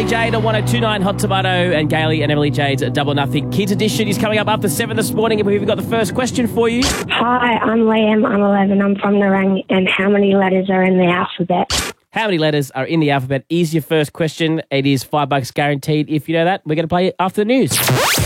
Jade on 102.9 Hot Tomato and Gailey and Emily Jade's Double Nothing. Kids Edition is coming up after 7 this morning, and we've got the first question for you. Hi, I'm Liam. I'm 11. I'm from Nerang. And how many letters are in the alphabet? How many letters are in the alphabet is your first question. It is $5 guaranteed. If you know that, we're going to play it after the news.